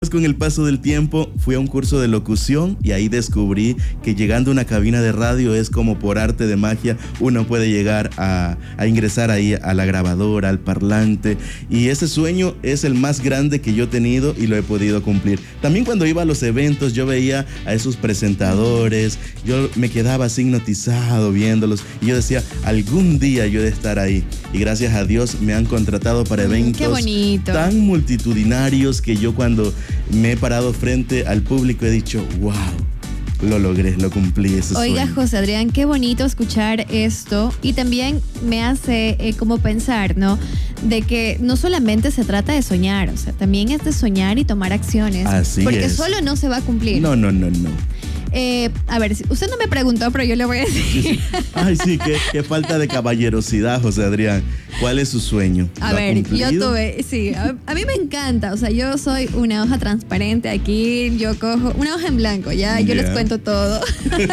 después, con el paso del tiempo, fui a un curso de locución y ahí descubrí que llegando a una cabina de radio es como por arte de magia, uno puede llegar a ingresar ahí a la grabadora, al parlante, y ese sueño es el más grande que yo he tenido y lo he podido cumplir. También cuando iba a los eventos yo veía a esos presentadores, yo me quedaba así hipnotizado viéndolos y yo decía, algún día yo he de estar ahí, y gracias a Dios me han contratado para eventos tan multitudinarios que yo cuando me he parado frente al público he dicho, wow, lo logré, lo cumplí, ese sueño. Oiga, José Adrián, qué bonito escuchar esto, y también me hace como pensar, ¿no? De que no solamente se trata de soñar, o sea, también es de soñar y tomar acciones. Así porque es. Solo no se va a cumplir. No. A ver, usted no me preguntó, pero yo le voy a decir. Ay, sí, qué falta de caballerosidad, José Adrián. ¿Cuál es su sueño? A ver, yo tuve, sí, a mí me encanta, o sea, yo soy una hoja transparente aquí, yo cojo una hoja en blanco, yo les cuento todo.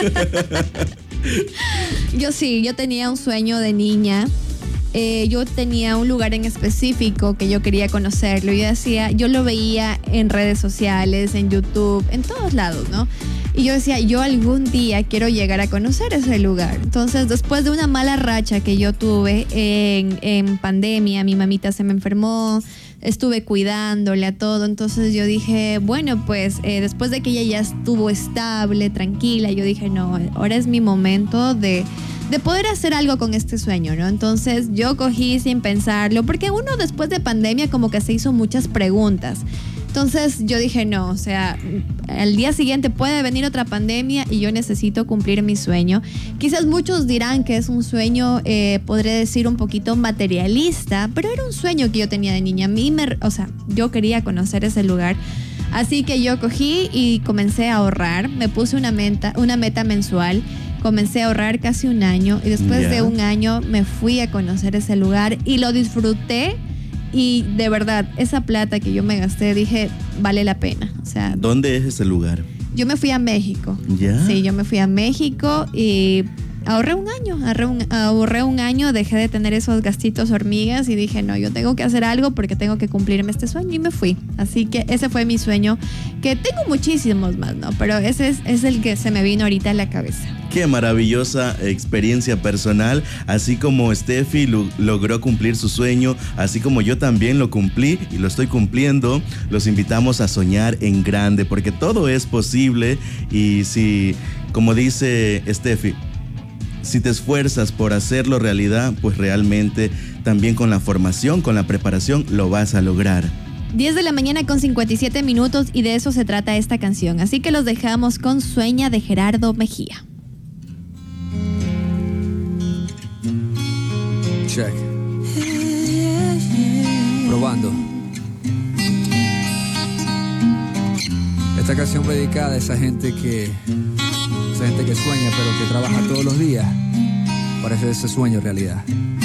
Yo tenía un sueño de niña. Yo tenía un lugar en específico que yo quería conocerlo. Yo lo veía en redes sociales, en YouTube, en todos lados, ¿no? Y yo decía, yo algún día quiero llegar a conocer ese lugar. Entonces, después de una mala racha que yo tuve en pandemia, mi mamita se me enfermó, estuve cuidándole a todo. Entonces yo dije, bueno, pues después de que ella ya estuvo estable, tranquila, yo dije, no, ahora es mi momento de poder hacer algo con este sueño, ¿no? Entonces yo cogí sin pensarlo, porque uno después de pandemia como que se hizo muchas preguntas. Entonces yo dije, no, o sea, al día siguiente puede venir otra pandemia y yo necesito cumplir mi sueño. Quizás muchos dirán que es un sueño, podré decir, un poquito materialista, pero era un sueño que yo tenía de niña. Yo quería conocer ese lugar. Así que yo cogí y comencé a ahorrar, me puse una meta mensual. Comencé a ahorrar casi un año y después de un año me fui a conocer ese lugar y lo disfruté, y de verdad, esa plata que yo me gasté, dije, vale la pena. O sea, ¿dónde es ese lugar? Yo me fui a México. ¿Ya? Sí, yo me fui a México y ahorré un año, dejé de tener esos gastitos hormigas y dije, no, yo tengo que hacer algo porque tengo que cumplirme este sueño, y me fui. Así que ese fue mi sueño, que tengo muchísimos más, ¿no? Pero ese es el que se me vino ahorita a la cabeza. Qué maravillosa experiencia personal, así como Steffi logró cumplir su sueño, así como yo también lo cumplí y lo estoy cumpliendo. Los invitamos a soñar en grande, porque todo es posible, y si, como dice Steffi, si te esfuerzas por hacerlo realidad, pues realmente también con la formación, con la preparación, lo vas a lograr. 10 de la mañana con 57 minutos, y de eso se trata esta canción. Así que los dejamos con Sueña de Gerardo Mejía. Check. Probando. Esta canción fue dedicada a esa gente que sueña, pero que trabaja todos los días para hacer ese sueño realidad.